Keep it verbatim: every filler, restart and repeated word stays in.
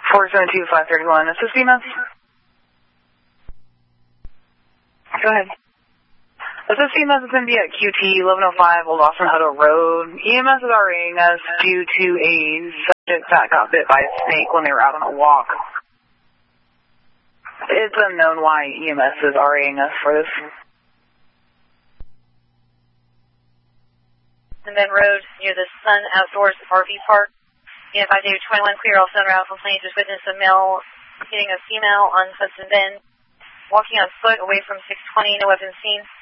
four seven two, five three one, this is E M S. Go ahead. This is E M S, it's going to be at Q T eleven oh five Old Austin Hutto Road. E M S is RAing us due to a subject that got bit by a snake when they were out on a walk. It's unknown why E M S is RAing us for this. And then Road near the Sun Outdoors R V Park. Unit five David twenty-one, clear all Sun Route complaints. Just witnessed a male hitting a female on Hudson Bend. Walking on foot away from six twenty, no weapons seen.